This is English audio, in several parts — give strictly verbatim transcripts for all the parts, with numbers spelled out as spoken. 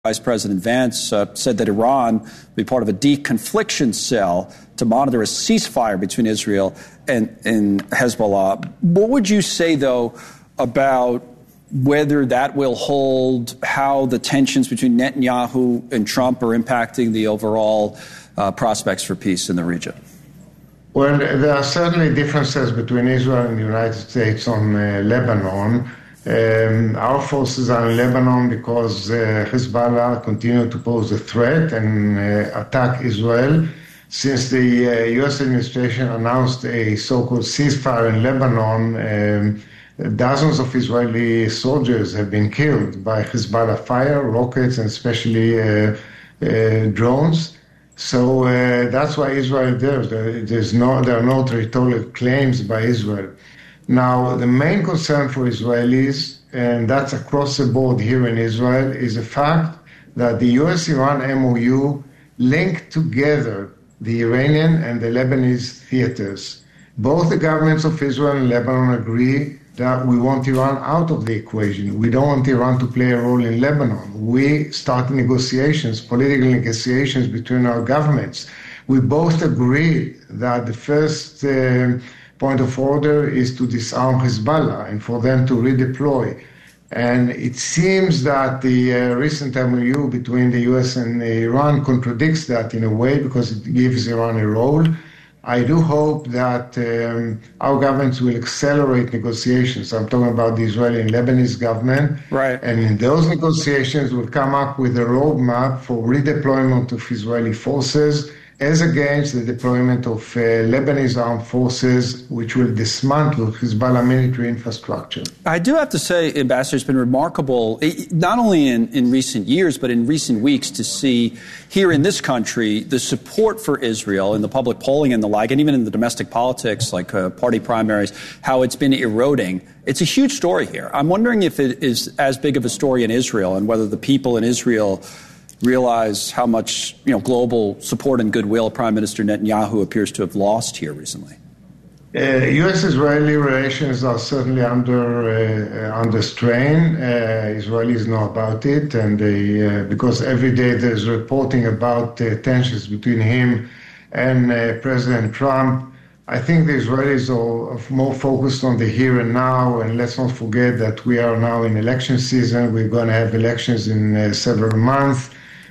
Vice President Vance uh, said that Iran would be part of a de-confliction cell to monitor a ceasefire between Israel and, and Hezbollah. What would you say, though, about whether that will hold, how the tensions between Netanyahu and Trump are impacting the overall uh, prospects for peace in the region? Well, there are certainly differences between Israel and the United States on uh, Lebanon. Um, our forces are in Lebanon because uh, Hezbollah continue to pose a threat and uh, attack Israel. Since the uh, U S administration announced a so-called ceasefire in Lebanon, um, dozens of Israeli soldiers have been killed by Hezbollah fire, rockets, and especially uh, uh, drones. So uh, that's why Israel there. There's no, there are no territorial claims by Israel. Now, the main concern for Israelis, and that's across the board here in Israel, is the fact that the U S Iran M O U linked together the Iranian and the Lebanese theaters. Both the governments of Israel and Lebanon agree that we want Iran out of the equation. We don't want Iran to play a role in Lebanon. We start negotiations, political negotiations between our governments. We both agree that the first uh, point of order is to disarm Hezbollah and for them to redeploy. And it seems that the uh, recent M O U between the U S and Iran contradicts that in a way because it gives Iran a role. I do hope that um, our governments will accelerate negotiations. I'm talking about the Israeli and Lebanese government. Right. And in those negotiations, we'll come up with a roadmap for redeployment of Israeli forces as against the deployment of uh, Lebanese armed forces, which will dismantle Hezbollah military infrastructure. I do have to say, Ambassador, it's been remarkable, not only in, in recent years, but in recent weeks, to see here in this country the support for Israel in the public polling and the like, and even in the domestic politics, like uh, party primaries, how it's been eroding. It's a huge story here. I'm wondering if it is as big of a story in Israel and whether the people in Israel realize how much, you know, global support and goodwill Prime Minister Netanyahu appears to have lost here recently. Uh, U S-Israeli relations are certainly under uh, under strain. Uh, Israelis know about it, and they uh, because every day there's reporting about uh, tensions between him and uh, President Trump. I think the Israelis are more focused on the here and now, and let's not forget that we are now in election season. We're going to have elections in uh, several months.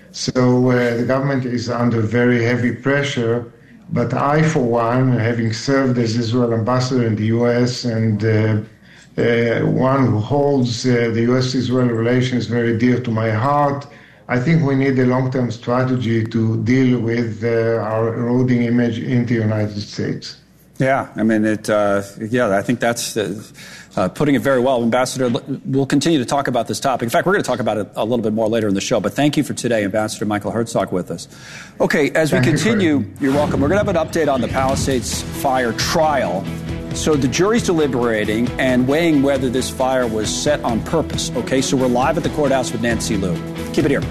So uh, the government is under very heavy pressure, but I, for one, having served as Israel ambassador in the U S and uh, uh, one who holds uh, the U S-Israel relations very dear to my heart, I think we need a long-term strategy to deal with uh, our eroding image in the United States. Yeah, I mean, it. Uh, yeah, I think that's uh, uh, putting it very well. Ambassador, we'll continue to talk about this topic. In fact, we're going to talk about it a little bit more later in the show. But thank you for today, Ambassador Michael Herzog, with us. Okay, as thank we continue, you you're welcome. We're going to have an update on the Palisades fire trial. So the jury's deliberating and weighing whether this fire was set on purpose. Okay, so we're live at the courthouse with Nancy Liu. Keep it here.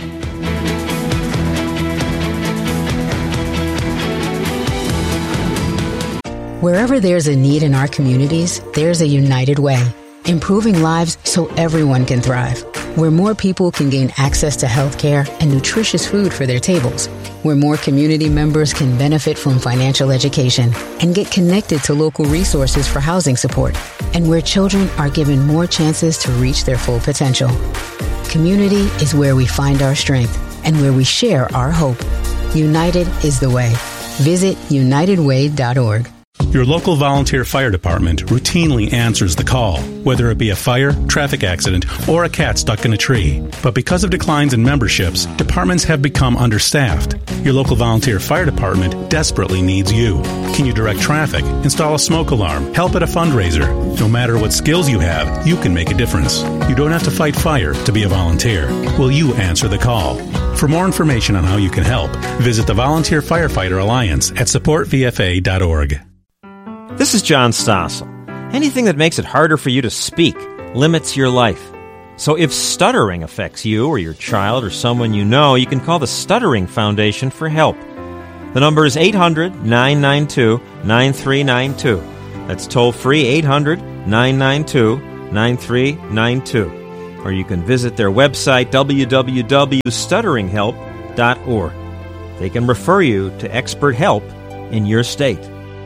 Wherever there's a need in our communities, there's a United Way, improving lives so everyone can thrive. Where more people can gain access to health care and nutritious food for their tables. Where more community members can benefit from financial education and get connected to local resources for housing support. And where children are given more chances to reach their full potential. Community is where we find our strength and where we share our hope. United is the way. Visit united way dot org. Your local volunteer fire department routinely answers the call, whether it be a fire, traffic accident, or a cat stuck in a tree. But because of declines in memberships, departments have become understaffed. Your local volunteer fire department desperately needs you. Can you direct traffic, install a smoke alarm, help at a fundraiser? No matter what skills you have, you can make a difference. You don't have to fight fire to be a volunteer. Will you answer the call? For more information on how you can help, visit the Volunteer Firefighter Alliance at support v f a dot org. This is John Stossel. Anything that makes it harder for you to speak limits your life. So if stuttering affects you or your child or someone you know, you can call the Stuttering Foundation for help. The number is eight hundred, nine nine two, nine three nine two. That's toll free eight hundred, nine nine two, nine three nine two. or you can visit their website, w w w dot stuttering help dot org. They can refer you to expert help in your state.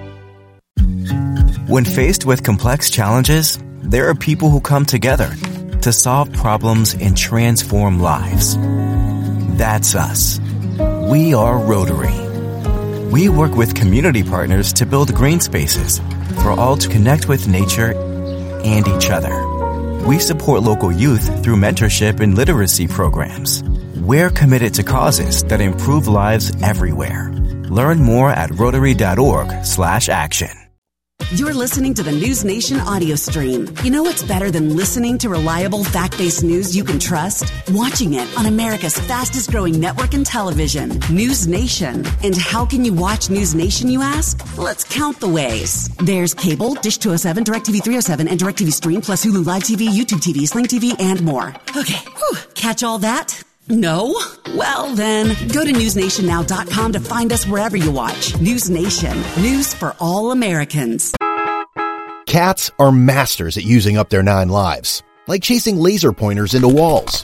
When faced with complex challenges, there are people who come together to solve problems and transform lives. That's us. We are Rotary. We work with community partners to build green spaces for all to connect with nature and each other. We support local youth through mentorship and literacy programs. We're committed to causes that improve lives everywhere. Learn more at rotary.org slash action. You're listening to the News Nation audio stream. You know what's better than listening to reliable, fact-based news you can trust? Watching it on America's fastest-growing network in television, News Nation. And how can you watch News Nation, you ask? Let's count the ways. There's cable, Dish two oh seven, DirecTV three oh seven, and DirecTV Stream, plus Hulu Live T V, YouTube T V, Sling T V, and more. Okay, whew. Catch all that? No? Well, then, go to news nation now dot com to find us wherever you watch. News Nation. News for all Americans. Cats are masters at using up their nine lives, like chasing laser pointers into walls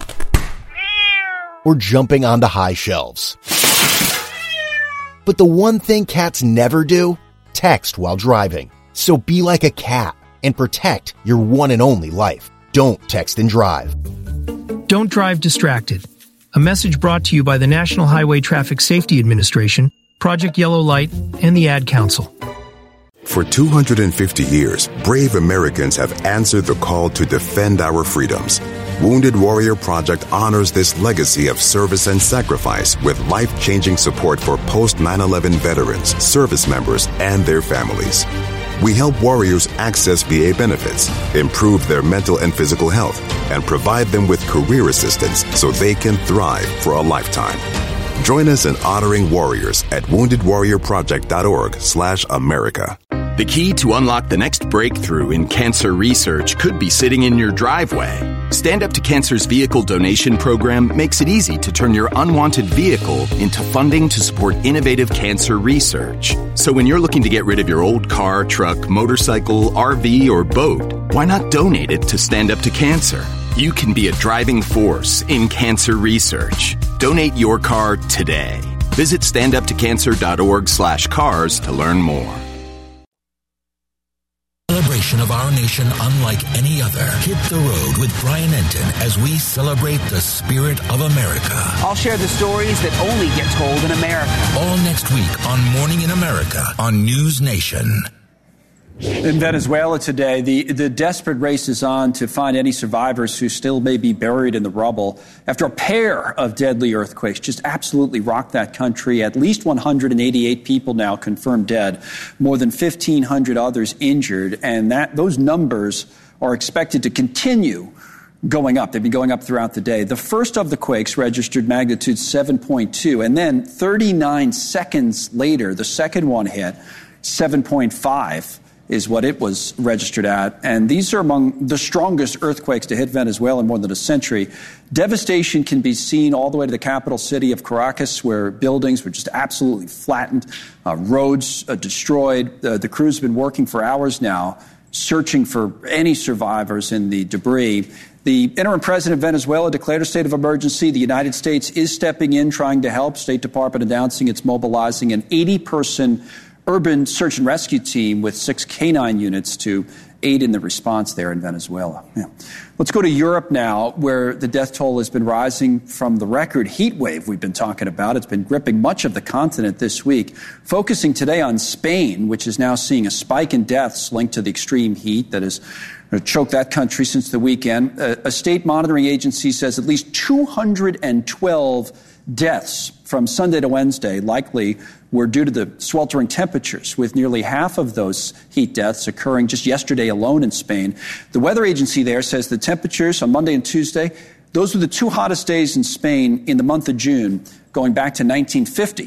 or jumping onto high shelves. But the one thing cats never do? Text while driving. So be like a cat and protect your one and only life. Don't text and drive. Don't drive distracted. A message brought to you by the National Highway Traffic Safety Administration, Project Yellow Light, and the Ad Council. For two hundred fifty years, brave Americans have answered the call to defend our freedoms. Wounded Warrior Project honors this legacy of service and sacrifice with life-changing support for post nine eleven veterans, service members, and their families. We help warriors access V A benefits, improve their mental and physical health, and provide them with career assistance so they can thrive for a lifetime. Join us in honoring warriors at wounded warrior project dot org slash America. The key to unlock the next breakthrough in cancer research could be sitting in your driveway. Stand Up to Cancer's vehicle donation program makes it easy to turn your unwanted vehicle into funding to support innovative cancer research. So when you're looking to get rid of your old car, truck, motorcycle, R V, or boat, why not donate it to Stand Up to Cancer? You can be a driving force in cancer research. Donate your car today. Visit stand up to cancer dot org slash cars to learn more. Celebration of our nation unlike any other. Hit the road with Brian Enton as we celebrate the spirit of America. I'll share the stories that only get told in America. All next week on Morning in America on News Nation. In Venezuela today, the, the desperate race is on to find any survivors who still may be buried in the rubble after a pair of deadly earthquakes just absolutely rocked that country. At least one hundred eighty-eight people now confirmed dead, more than fifteen hundred others injured, and that those numbers are expected to continue going up. They've been going up throughout the day. The first of the quakes registered magnitude seven point two, and then thirty-nine seconds later, the second one hit seven point five. Is what it was registered at. And these are among the strongest earthquakes to hit Venezuela in more than a century. Devastation can be seen all the way to the capital city of Caracas, where buildings were just absolutely flattened, uh, roads uh, destroyed. Uh, the crew's been working for hours now, searching for any survivors in the debris. The interim president of Venezuela declared a state of emergency. The United States is stepping in, trying to help. State Department announcing it's mobilizing an eighty-person urban search and rescue team with six K nine units to aid in the response there in Venezuela. Yeah. Let's go to Europe now, where the death toll has been rising from the record heat wave we've been talking about. It's been gripping much of the continent this week, focusing today on Spain, which is now seeing a spike in deaths linked to the extreme heat that has choked that country since the weekend. A, a state monitoring agency says at least two hundred twelve deaths from Sunday to Wednesday likely were due to the sweltering temperatures, with nearly half of those heat deaths occurring just yesterday alone in Spain. The weather agency there says the temperatures on Monday and Tuesday, those were the two hottest days in Spain in the month of June, going back to nineteen fifty.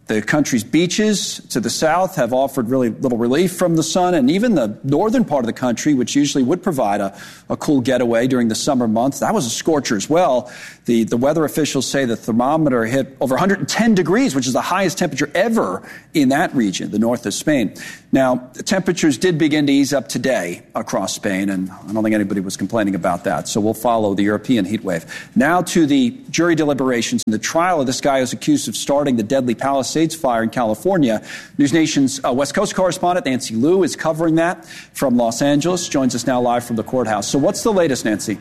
The country's beaches to the south have offered really little relief from the sun, and even the northern part of the country, which usually would provide a, a cool getaway during the summer months, that was a scorcher as well. The, the weather officials say the thermometer hit over one hundred ten degrees, which is the highest temperature ever in that region, the north of Spain. Now, the temperatures did begin to ease up today across Spain, and I don't think anybody was complaining about that, so we'll follow the European heat wave. Now to the jury deliberations in the trial of this guy who's accused of starting the deadly Palisades fire in California. News Nation's uh, West Coast correspondent Nancy Liu is covering that from Los Angeles, joins us now live from the courthouse. So what's the latest, Nancy?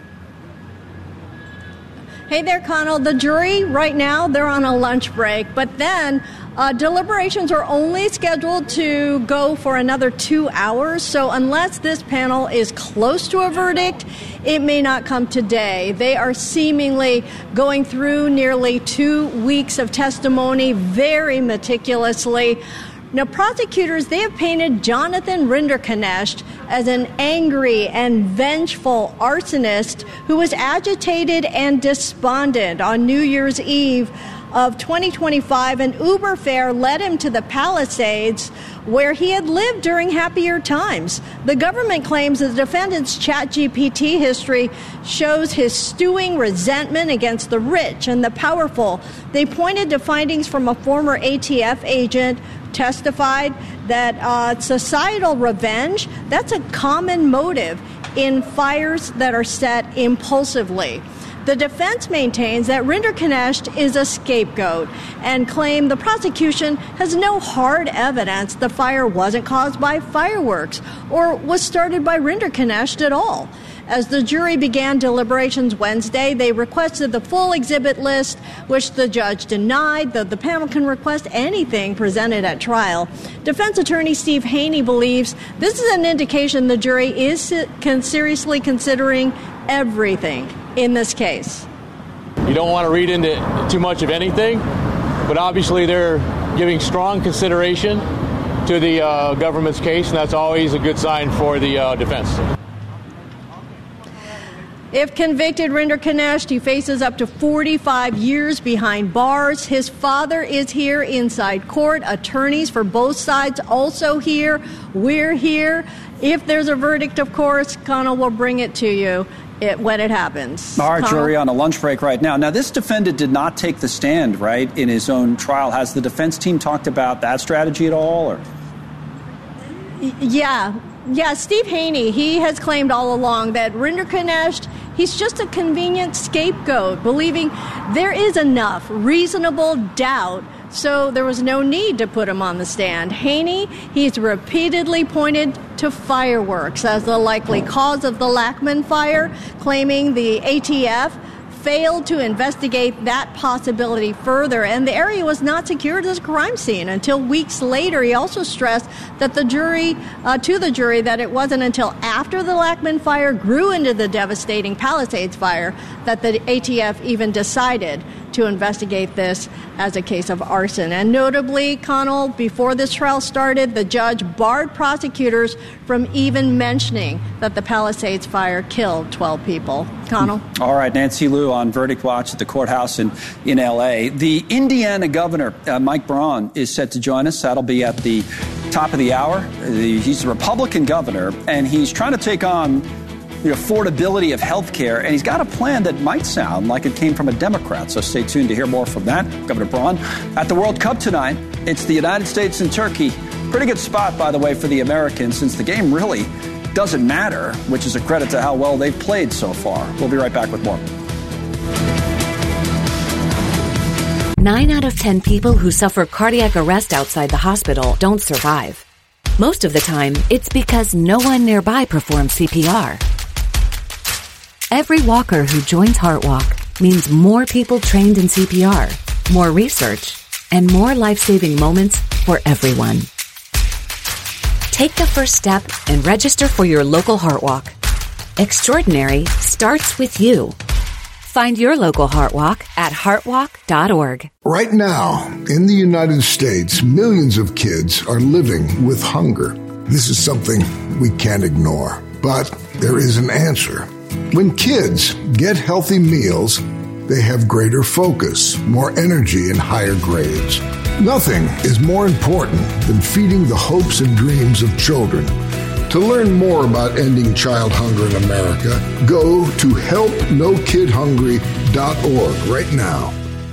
Hey there, Connell. The jury right now, they're on a lunch break, but then uh, deliberations are only scheduled to go for another two hours. So unless this panel is close to a verdict, it may not come today. They are seemingly going through nearly two weeks of testimony very meticulously. Now, prosecutors, they have painted Jonathan Rinderknecht as an angry and vengeful arsonist who was agitated and despondent on New Year's Eve of twenty twenty-five. An Uber fare led him to the Palisades, where he had lived during happier times. The government claims that the defendant's ChatGPT history shows his stewing resentment against the rich and the powerful. They pointed to findings from a former A T F agent testified that uh, societal revenge, that's a common motive in fires that are set impulsively. The defense maintains that Rinderknecht is a scapegoat and claim the prosecution has no hard evidence the fire wasn't caused by fireworks or was started by Rinderknecht at all. As the jury began deliberations Wednesday, they requested the full exhibit list, which the judge denied, though the panel can request anything presented at trial. Defense attorney Steve Haney believes this is an indication the jury is seriously considering everything in this case. You don't want to read into too much of anything, but obviously they're giving strong consideration to the uh, government's case, and that's always a good sign for the uh, defense. If convicted, Rinderknecht, he faces up to forty-five years behind bars. His father is here inside court. Attorneys for both sides also here. We're here. If there's a verdict, of course, Connell will bring it to you it, when it happens. Our Connell? jury on a lunch break right now. Now, this defendant did not take the stand, right, in his own trial. Has the defense team talked about that strategy at all? Or? Yeah. Yeah, Steve Haney, he has claimed all along that Rinderknecht, he's just a convenient scapegoat, believing there is enough reasonable doubt, so there was no need to put him on the stand. Haney, he's repeatedly pointed to fireworks as the likely cause of the Lackman fire, claiming the A T F failed to investigate that possibility further, and the area was not secured as a crime scene until weeks later. He also stressed that the jury, uh, to the jury, that it wasn't until after the Lackman fire grew into the devastating Palisades fire that the A T F even decided to investigate this as a case of arson. And notably, Connell, before this trial started, the judge barred prosecutors from even mentioning that the Palisades fire killed twelve people. Connell? All right, Nancy Liu on Verdict Watch at the courthouse in, in L A. The Indiana governor, uh, Mike Braun, is set to join us. That'll be at the top of the hour. The, he's a Republican governor, and he's trying to take on the affordability of health care, and he's got a plan that might sound like it came from a Democrat. So stay tuned to hear more from that. Governor Braun at the World Cup tonight. It's the United States and Turkey. Pretty good spot, by the way, for the Americans, since the game really doesn't matter, which is a credit to how well they've played so far. We'll be right back with more. Nine out of ten people who suffer cardiac arrest outside the hospital don't survive. Most of the time, it's because no one nearby performs C P R. Every walker who joins HeartWalk means more people trained in C P R, more research, and more life-saving moments for everyone. Take the first step and register for your local HeartWalk. Extraordinary starts with you. Find your local HeartWalk at heartwalk dot org. Right now, in the United States, millions of kids are living with hunger. This is something we can't ignore, but there is an answer. When kids get healthy meals, They have greater focus, more energy, and higher grades. Nothing is more important than feeding the hopes and dreams of children. To learn more about ending child hunger in America, go to help no kid hungry dot org right now.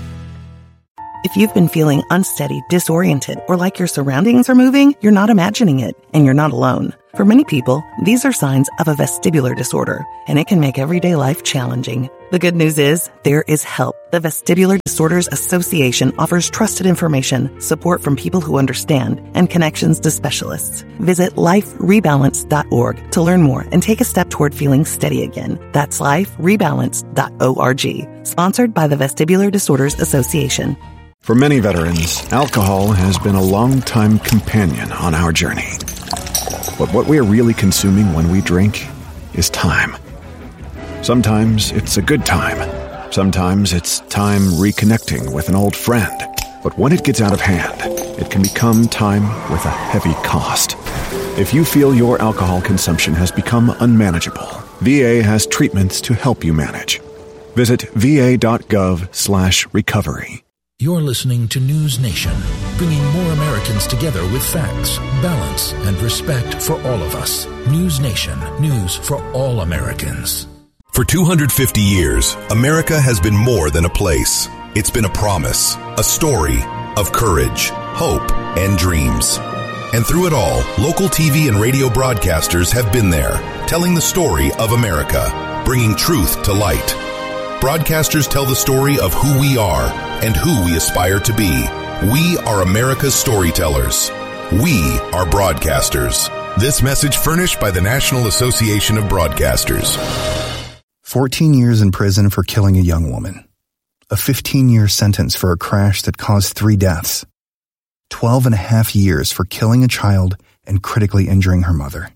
If you've been feeling unsteady, disoriented, or like your surroundings are moving, you're not imagining it, and you're not alone. For many people, these are signs of a vestibular disorder, and it can make everyday life challenging. The good news is, there is help. The Vestibular Disorders Association offers trusted information, support from people who understand, and connections to specialists. Visit life rebalance dot org to learn more and take a step toward feeling steady again. That's life rebalance dot org. Sponsored by the Vestibular Disorders Association. For many veterans, alcohol has been a long-time companion on our journey. But what we are really consuming when we drink is time. Sometimes it's a good time. Sometimes it's time reconnecting with an old friend. But when it gets out of hand, it can become time with a heavy cost. If you feel your alcohol consumption has become unmanageable, V A has treatments to help you manage. Visit va.gov slash recovery. You're listening to News Nation, bringing more Americans together with facts, balance, and respect for all of us. News Nation, news for all Americans. For two hundred fifty years, America has been more than a place. It's been a promise, a story of courage, hope, and dreams. And through it all, local T V and radio broadcasters have been there, telling the story of America, bringing truth to light. Broadcasters tell the story of who we are and who we aspire to be. We are America's storytellers. We are broadcasters. This message furnished by the National Association of Broadcasters. fourteen years in prison for killing a young woman. A fifteen-year sentence for a crash that caused three deaths. twelve and a half years for killing a child and critically injuring her mother.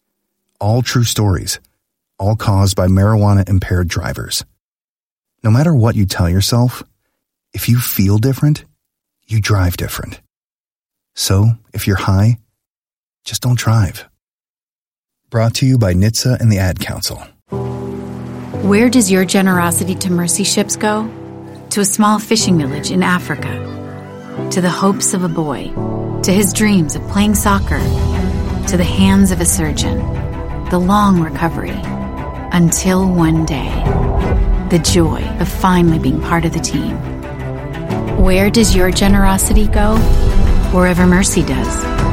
All true stories, all caused by marijuana-impaired drivers. No matter what you tell yourself, if you feel different, you drive different. So, if you're high, just don't drive. Brought to you by N H T S A and the Ad Council. Where does your generosity to mercy ships go? To a small fishing village in Africa. To the hopes of a boy. To his dreams of playing soccer. To the hands of a surgeon. The long recovery. Until one day. The joy of finally being part of the team. Where does your generosity go? Wherever mercy does.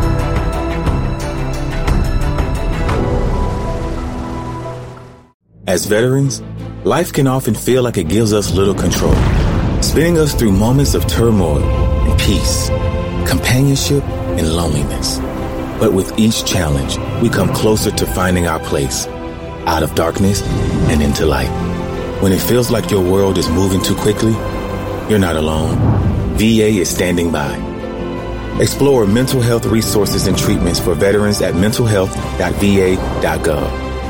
As veterans, life can often feel like it gives us little control, spinning us through moments of turmoil and peace, companionship and loneliness. But with each challenge, we come closer to finding our place, out of darkness and into light. When it feels like your world is moving too quickly, you're not alone. V A is standing by. Explore mental health resources and treatments for veterans at mental health dot v a dot gov.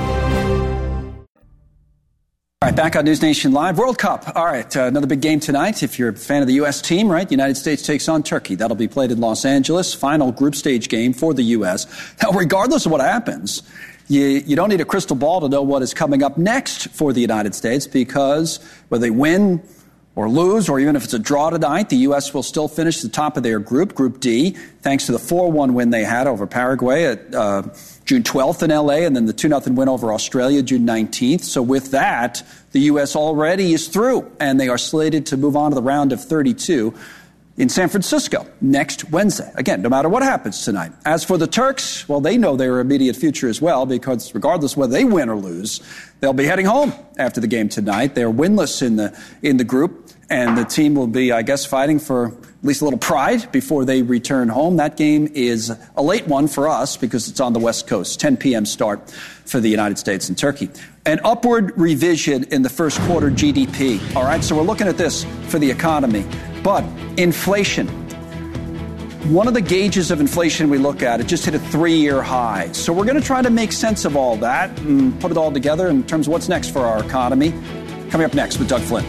All right, back on News Nation Live. World Cup. All right, uh, another big game tonight. If you're a fan of the U S team, right, the United States takes on Turkey. That'll be played in Los Angeles. Final group stage game for the U S. Now, regardless of what happens, you, you don't need a crystal ball to know what is coming up next for the United States, because whether they win or lose, or even if it's a draw tonight, the U S will still finish the top of their group, Group D, thanks to the four one win they had over Paraguay at uh, June twelfth in L A, and then the two nothing win over Australia June nineteenth. So with that, the U S already is through, and they are slated to move on to the round of thirty-two in San Francisco next Wednesday. Again, no matter what happens tonight. As for the Turks, well, they know their immediate future as well, because regardless of whether they win or lose, they'll be heading home after the game tonight. They're winless in the in the group, and the team will be, I guess, fighting for at least a little pride before they return home. That game is a late one for us because it's on the West Coast, ten p.m. start for the United States and Turkey. An upward revision in the first quarter G D P. All right, so we're looking at this for the economy. But inflation, one of the gauges of inflation we look at, it just hit a three-year high. So we're going to try to make sense of all that and put it all together in terms of what's next for our economy. Coming up next with Doug Flynn.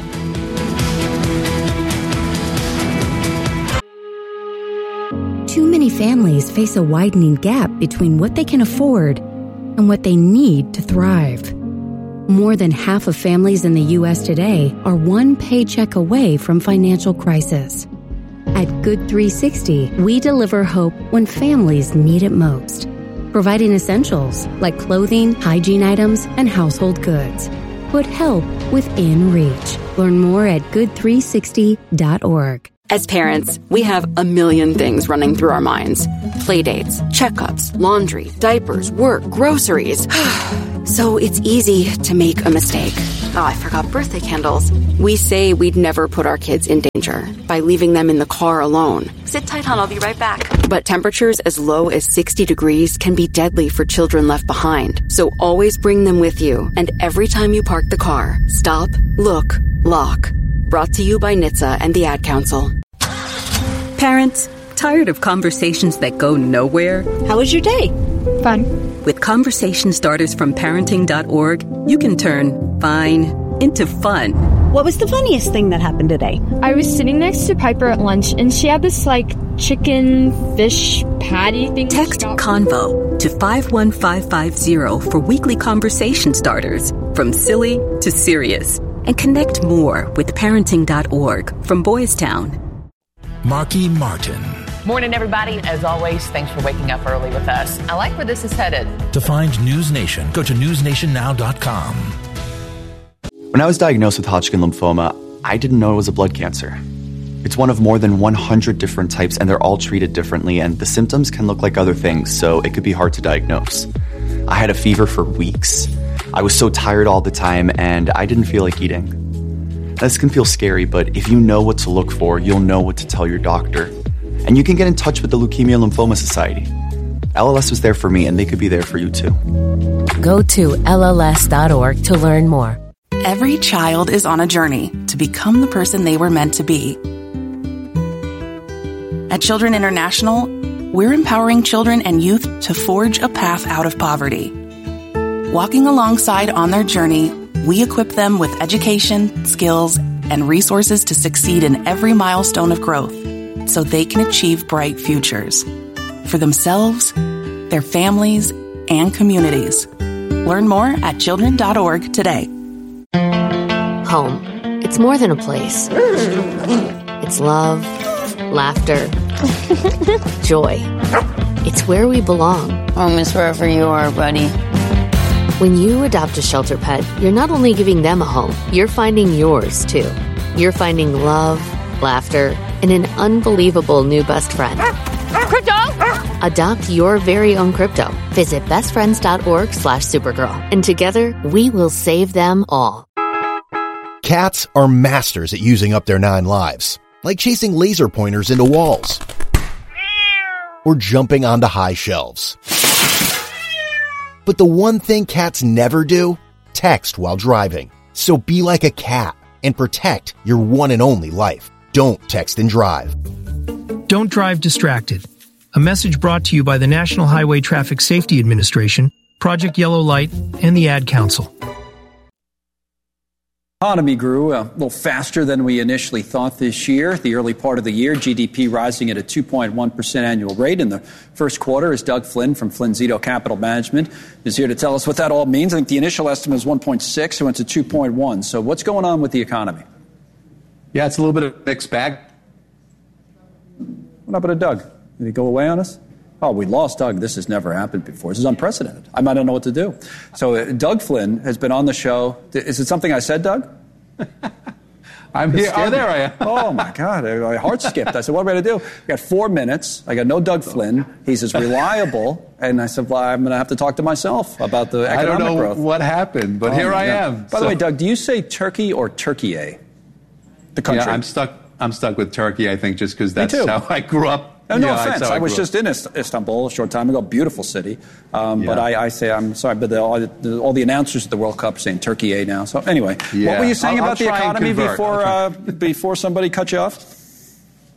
Too many families face a widening gap between what they can afford and what they need to thrive. More than half of families in the U S today are one paycheck away from financial crisis. At Good three sixty, we deliver hope when families need it most, providing essentials like clothing, hygiene items, and household goods. Put help within reach. Learn more at good three sixty dot org. As parents, we have a million things running through our minds. Playdates, checkups, laundry, diapers, work, groceries. So it's easy to make a mistake. Oh, I forgot birthday candles. We say we'd never put our kids in danger by leaving them in the car alone. Sit tight, hon, I'll be right back. But temperatures as low as sixty degrees can be deadly for children left behind. So always bring them with you. And every time you park the car, stop, look, lock. Brought to you by N H T S A and the Ad Council. Parents, tired of conversations that go nowhere? How was your day? Fun. With conversation starters from parenting dot org, you can turn fine into fun. What was the funniest thing that happened today? I was sitting next to Piper at lunch, and she had this, like, chicken fish patty thing. Text CONVO to five one five five zero for weekly conversation starters, from silly to serious. And connect more with parenting dot org from Boys Town. Marky Martin. Morning, everybody. As always, thanks for waking up early with us. I like where this is headed. To find News Nation, go to news nation now dot com. When I was diagnosed with Hodgkin lymphoma, I didn't know it was a blood cancer. It's one of more than one hundred different types, and they're all treated differently, and the symptoms can look like other things, so it could be hard to diagnose. I had a fever for weeks. I was so tired all the time, and I didn't feel like eating. This can feel scary, but if you know what to look for, you'll know what to tell your doctor. And you can get in touch with the Leukemia Lymphoma Society. L L S was there for me, and they could be there for you too. Go to L L S dot org to learn more. Every child is on a journey to become the person they were meant to be. At Children International, we're empowering children and youth to forge a path out of poverty. Walking alongside on their journey, we equip them with education, skills, and resources to succeed in every milestone of growth so they can achieve bright futures for themselves, their families, and communities. Learn more at children dot org today. Home. It's more than a place. It's love, laughter, joy. It's where we belong. Home is wherever you are, buddy. When you adopt a shelter pet, you're not only giving them a home, you're finding yours, too. You're finding love, laughter, and an unbelievable new best friend. Crypto! Adopt your very own crypto. Visit bestfriends.org slash Supergirl. And together, we will save them all. Cats are masters at using up their nine lives, like chasing laser pointers into walls or jumping onto high shelves. But the one thing cats never do? Text while driving. So be like a cat and protect your one and only life. Don't text and drive. Don't drive distracted. A message brought to you by the National Highway Traffic Safety Administration, Project Yellow Light, and the Ad Council. Economy grew a little faster than we initially thought this year. The early part of the year, G D P rising at a two point one percent annual rate in the first quarter, as Doug Flynn from Flynn Zito Capital Management is here to tell us what that all means. I think the initial estimate was one point six, it went to two point one. So what's going on with the economy? Yeah, it's a little bit of a mixed bag. What happened to Doug? Did he go away on us? Oh, we lost Doug. This has never happened before. This is unprecedented. I might not know what to do. So uh, Doug Flynn has been on the show. Is it something I said, Doug? I'm here. Oh, there I am. Oh, my God. My heart skipped. I said, what am I going to do? We got four minutes. I got no Doug Flynn. He's as reliable. And I said, well, I'm going to have to talk to myself about the economic growth. I don't know growth. what happened, but oh, here I yeah. am. By so. the way, Doug, do you say Turkey or Turkey-a? The country. Yeah, I'm stuck. I'm stuck with Turkey, I think, just because that's how I grew up. No, no yeah, offense. I, I was just in Istanbul a short time ago. Beautiful city. Um, yeah. But I, I say, I'm sorry, but the, all, the, all the announcers at the World Cup are saying Turkey-a now. So anyway, yeah. what were you saying I'll, about I'll the economy before uh, before before somebody cut you off?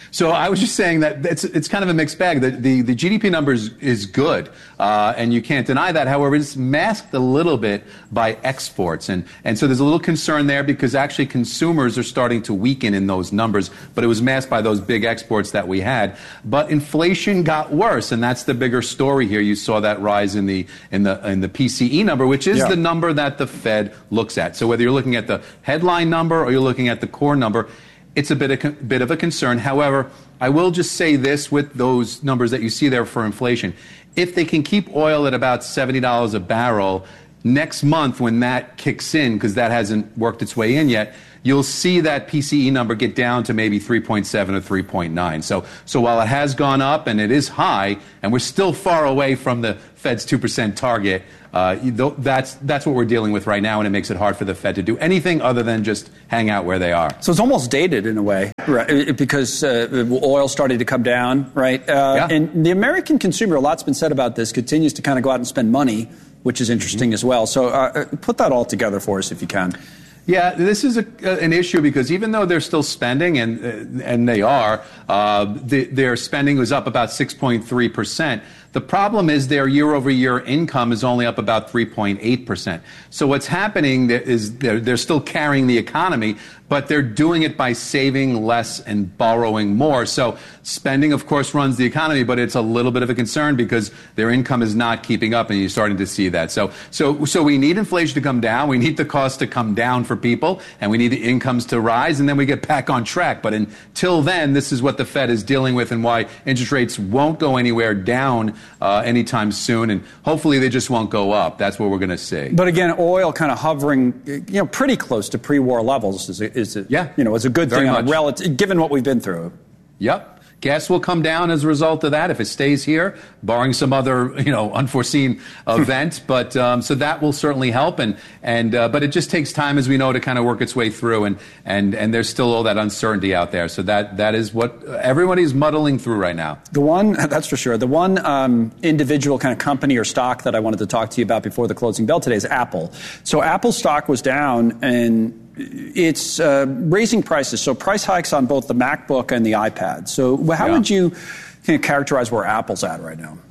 So I was just saying that it's it's kind of a mixed bag. The the, the G D P numbers is good, uh, and you can't deny that. However, it's masked a little bit by exports, and and so there's a little concern there because actually consumers are starting to weaken in those numbers. But it was masked by those big exports that we had. But inflation got worse, and that's the bigger story here. You saw that rise in the in the in the P C E number, which is yeah. the number that the Fed looks at. So whether you're looking at the headline number or you're looking at the core number, it's a bit of, bit of a concern. However, I will just say this with those numbers that you see there for inflation. If they can keep oil at about seventy dollars a barrel, next month when that kicks in, because that hasn't worked its way in yet, you'll see that P C E number get down to maybe three point seven or three point nine. So, so while it has gone up and it is high, and we're still far away from the Fed's two percent target, uh, that's that's what we're dealing with right now, and it makes it hard for the Fed to do anything other than just hang out where they are. So it's almost dated in a way, right? Because uh, oil started to come down, right? Uh, yeah. And the American consumer, a lot's been said about this, continues to kind of go out and spend money, which is interesting mm-hmm. as well. So uh, put that all together for us if you can. Yeah, this is a, an issue because even though they're still spending, and uh, and they are, uh, the, their spending was up about six point three percent. The problem is their year-over-year income is only up about three point eight percent. So what's happening is they're, they're still carrying the economy, but they're doing it by saving less and borrowing more. So spending, of course, runs the economy, but it's a little bit of a concern because their income is not keeping up, and you're starting to see that. So, so, so we need inflation to come down. We need the costs to come down for people, and we need the incomes to rise, and then we get back on track. But until then, this is what the Fed is dealing with, and why interest rates won't go anywhere down uh, anytime soon, and hopefully they just won't go up. That's what we're going to see. But again, oil kind of hovering, you know, pretty close to pre-war levels is a, is a, yeah, you know, is a good Very thing much. on relative, given what we've been through. Yep. Gas will come down as a result of that if it stays here, barring some other, you know, unforeseen event. But um, so that will certainly help, and and uh, but it just takes time, as we know, to kind of work its way through, and and and there's still all that uncertainty out there. So that that is what everybody's muddling through right now. The one, that's for sure. The one um, individual kind of company or stock that I wanted to talk to you about before the closing bell today is Apple. So Apple stock was down, and it's uh, raising prices, so price hikes on both the MacBook and the iPad. So how yeah. would you kind of characterize where Apple's at right now?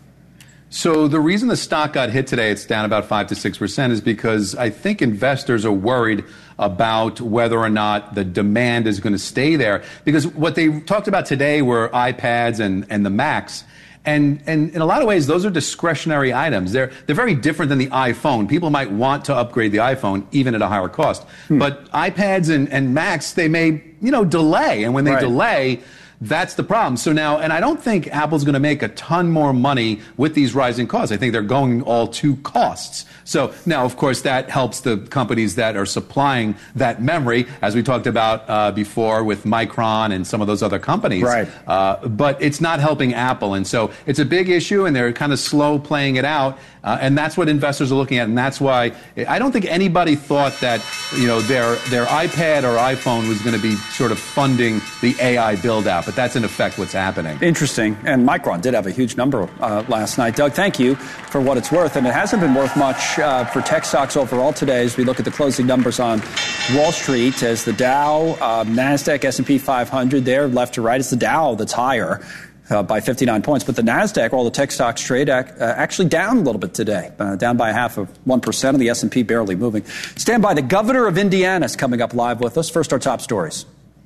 So the reason the stock got hit today, it's down about five to six percent, is because I think investors are worried about whether or not the demand is going to stay there. Because what they talked about today were iPads and, and the Macs. And, and in a lot of ways, those are discretionary items. They're, they're very different than the iPhone. People might want to upgrade the iPhone, even at a higher cost. Hmm. But iPads and, and Macs, they may, you know, delay. And when they right. delay, that's the problem. So now, and I don't think Apple's going to make a ton more money with these rising costs. I think they're going all to costs. So now, of course, that helps the companies that are supplying that memory, as we talked about uh, before with Micron and some of those other companies. Right. Uh, but it's not helping Apple. And so it's a big issue, and they're kind of slow playing it out. Uh, and that's what investors are looking at. And that's why I don't think anybody thought that, you know, their, their iPad or iPhone was going to be sort of funding the A I build out. But that's in effect what's happening. Interesting. And Micron did have a huge number uh, last night. Doug, thank you for what it's worth. And it hasn't been worth much uh, for tech stocks overall today as we look at the closing numbers on Wall Street, as the Dow, uh, NASDAQ, S and P five hundred there, left to right. It's the Dow that's higher uh, by fifty-nine points. But the NASDAQ, all the tech stocks trade, uh, actually down a little bit today, uh, down by half of one percent, and the S and P barely moving. Stand by. The governor of Indiana is coming up live with us. First, our top stories.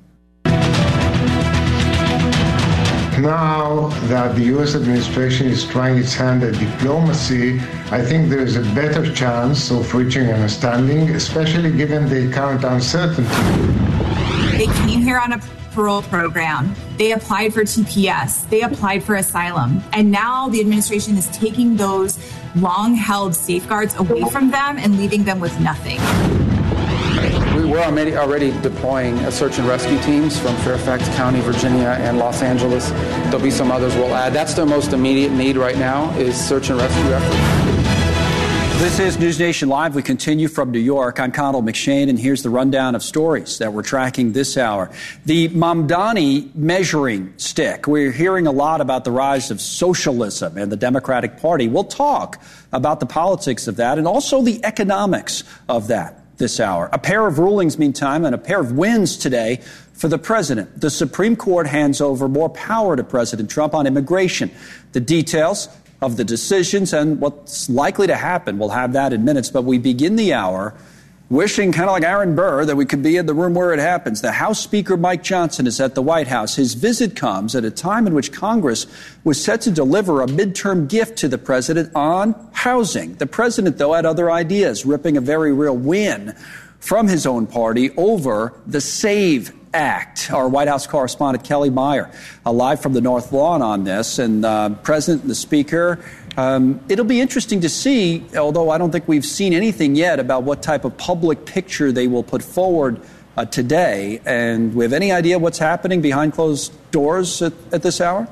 Now that the U S administration is trying its hand at diplomacy, I think there is a better chance of reaching an understanding, especially given the current uncertainty. They came here on a parole program. They applied for T P S. They applied for asylum. And now the administration is taking those long-held safeguards away from them and leaving them with nothing. We're already deploying search and rescue teams from Fairfax County, Virginia, and Los Angeles. There'll be some others we'll add. That's their most immediate need right now, is search and rescue efforts. This is News Nation Live. We continue from New York. I'm Connell McShane, and here's the rundown of stories that we're tracking this hour. The Mamdani measuring stick. We're hearing a lot about the rise of socialism and the Democratic Party. We'll talk about the politics of that and also the economics of that. this hour. A pair of rulings, meantime, and a pair of wins today for the president. The Supreme Court hands over more power to President Trump on immigration. The details of the decisions and what's likely to happen, we'll have that in minutes. But we begin the hour wishing, kind of like Aaron Burr, that we could be in the room where it happens. The House Speaker Mike Johnson is at the White House. His visit comes at a time in which Congress was set to deliver a midterm gift to the president on housing. The president, though, had other ideas, ripping a very real win from his own party over the SAVE Act. Our White House correspondent Kelly Meyer, uh, live from the North Lawn on this, and uh, President and the Speaker. Um, it'll be interesting to see, although I don't think we've seen anything yet about what type of public picture they will put forward uh, today. And we have any idea what's happening behind closed doors at, at this hour?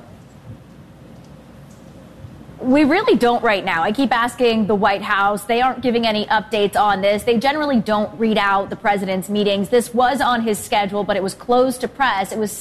We really don't right now. I keep asking the White House. They aren't giving any updates on this. They generally don't read out the president's meetings. This was on his schedule, but it was closed to press. It was